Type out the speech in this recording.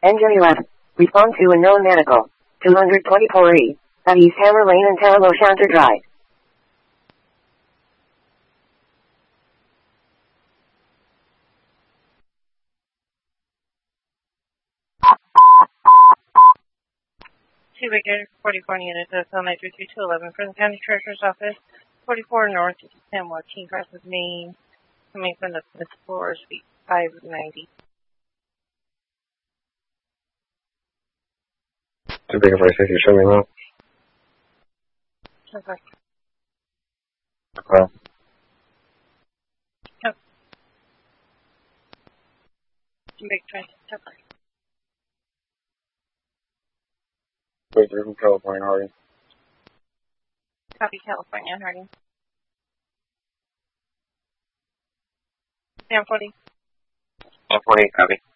Engine 11. Respond to a known medical. 224E. At East Hammer Lane and Taralow Shanter Drive. Two Victor, 44 units of Summit 3211 from the County Treasurer's Office, 44 North, San Joaquin, Crescent, Maine, coming from the fifth floor, Suite 590. Two Victor 46, you show me now? Okay. Okay. Yep. Two Victor 26, okay. Victor from California, Harding. Copy, California, Harding. Sam 40. Sam 40, copy.